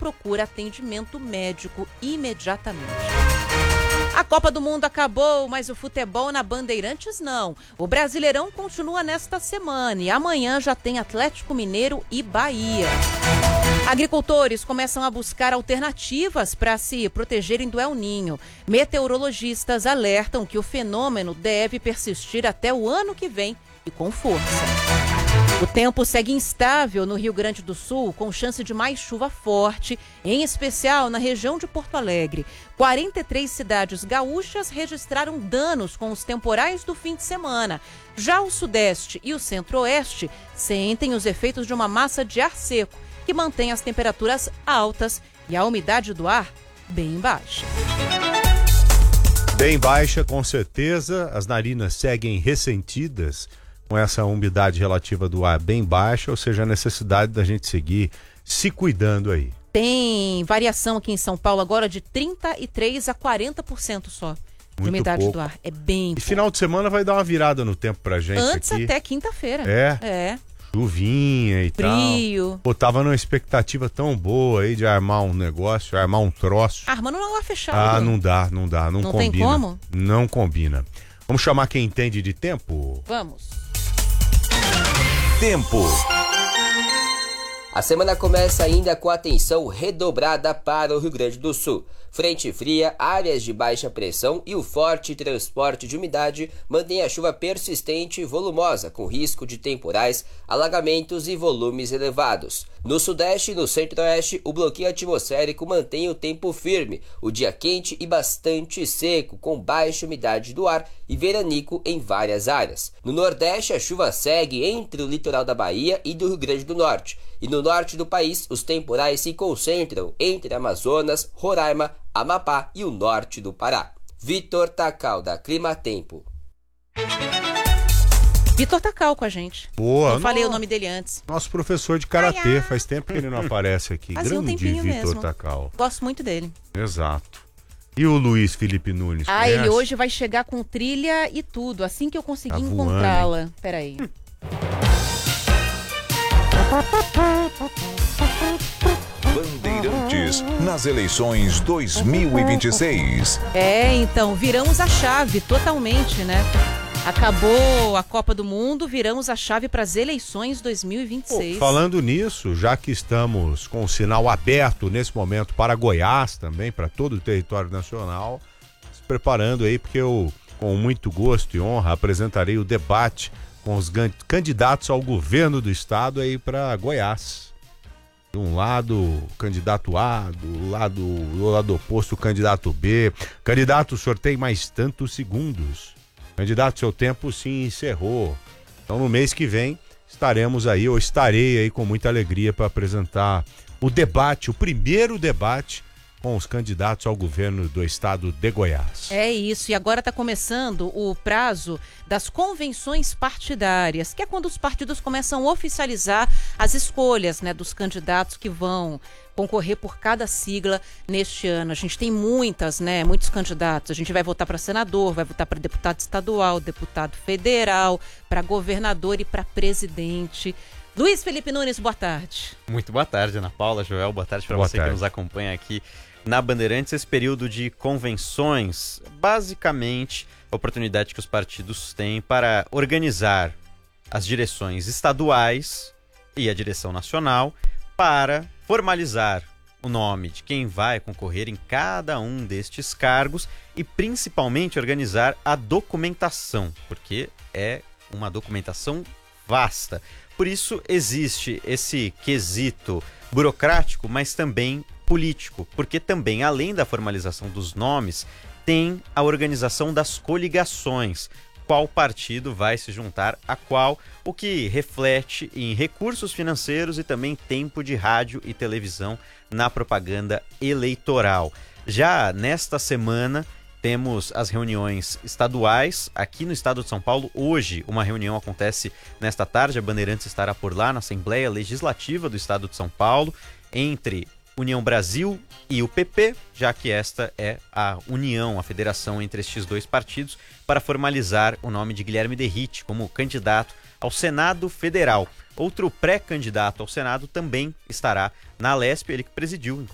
procura atendimento médico imediatamente. A Copa do Mundo acabou, mas o futebol na Bandeirantes não. O Brasileirão continua nesta semana e amanhã já tem Atlético Mineiro e Bahia. Agricultores começam a buscar alternativas para se protegerem do El Niño. Meteorologistas alertam que o fenômeno deve persistir até o ano que vem e com força. O tempo segue instável no Rio Grande do Sul, com chance de mais chuva forte, em especial na região de Porto Alegre. 43 cidades gaúchas registraram danos com os temporais do fim de semana. Já o Sudeste e o Centro-Oeste sentem os efeitos de uma massa de ar seco, que mantém as temperaturas altas e a umidade do ar bem baixa. Bem baixa, com certeza. As narinas seguem ressentidas com essa umidade relativa do ar bem baixa, ou seja, a necessidade da gente seguir se cuidando aí. Tem variação aqui em São Paulo agora de 33% a 40% só de umidade pouco do ar. É bem pouco. E final de semana vai dar uma virada no tempo pra gente Antes aqui. até quinta-feira. É. Chuvinha e Frio. tal. Pô, tava numa expectativa tão boa aí de armar um negócio, armar um troço. Armando não é fechado. Ah, não dá, não Não combina. tem como? Não combina. Vamos chamar quem entende de tempo? Vamos. Tempo. A semana começa ainda com atenção redobrada para o Rio Grande do Sul. Frente fria, áreas de baixa pressão e o forte transporte de umidade mantém a chuva persistente e volumosa, com risco de temporais, alagamentos e volumes elevados. No sudeste e no centro-oeste, o bloqueio atmosférico mantém o tempo firme, o dia quente e bastante seco, com baixa umidade do ar e veranico em várias áreas. No nordeste, a chuva segue entre o litoral da Bahia e do Rio Grande do Norte. E no norte do país, os temporais se concentram entre Amazonas, Roraima, Amapá e o norte do Pará. Vitor Tacal, da Clima Tempo. Vitor Tacal com a gente. Boa. Eu falei o nome dele antes. Nosso professor de karatê, faz tempo que ele não aparece aqui. Fazia um Grande tempinho Vitor mesmo. Tacal. Gosto muito dele. Exato. E o Luiz Felipe Nunes? Ah, conhece? ele hoje vai chegar com trilha e tudo, assim que eu conseguir Tá voando, encontrá-la. Peraí. Bandeirantes nas eleições 2026. Então, viramos a chave totalmente, né? Acabou a Copa do Mundo, viramos a chave para as eleições 2026. Falando nisso, já que estamos com o sinal aberto nesse momento para Goiás também, para todo o território nacional, se preparando aí, porque eu, com muito gosto e honra, apresentarei o debate com os candidatos ao governo do estado aí para Goiás. De um lado, o candidato A, do lado oposto, o candidato B. Candidato, sorteio mais tantos segundos. Candidato, seu tempo se encerrou. Então, no mês que vem, estarei aí com muita alegria para apresentar o debate, o primeiro debate com os candidatos ao governo do estado de Goiás. É isso, e agora está começando o prazo das convenções partidárias, que é quando os partidos começam a oficializar as escolhas, né, dos candidatos que vão concorrer por cada sigla neste ano. A gente tem muitos candidatos. A gente vai votar para senador, vai votar para deputado estadual, deputado federal, para governador e para presidente. Luiz Felipe Nunes, boa tarde. Muito boa tarde, Ana Paula, Joel, boa tarde para você que nos acompanha aqui na Bandeirantes. Esse período de convenções, basicamente, a oportunidade que os partidos têm para organizar as direções estaduais e a direção nacional para formalizar o nome de quem vai concorrer em cada um destes cargos e principalmente organizar a documentação, porque é uma documentação vasta. Por isso existe esse quesito burocrático, mas também político, porque também, além da formalização dos nomes, tem a organização das coligações. Qual partido vai se juntar a qual, o que reflete em recursos financeiros e também tempo de rádio e televisão na propaganda eleitoral. Já nesta semana, temos as reuniões estaduais aqui no estado de São Paulo. Hoje, uma reunião acontece nesta tarde. A Bandeirantes estará por lá na Assembleia Legislativa do estado de São Paulo, entre União Brasil e o PP, já que esta é a união, a federação entre estes dois partidos, para formalizar o nome de Guilherme Derrite como candidato ao Senado Federal. Outro pré-candidato ao Senado também estará na Alesp, ele que presidiu,